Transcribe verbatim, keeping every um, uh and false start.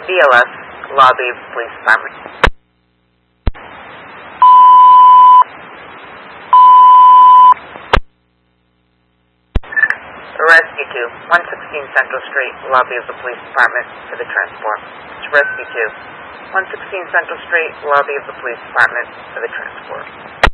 B L S, lobby of the police department. Rescue two, one sixteen Central Street, lobby of the police department for the transport. It's Rescue two, one sixteen Central Street, lobby of the police department for the transport.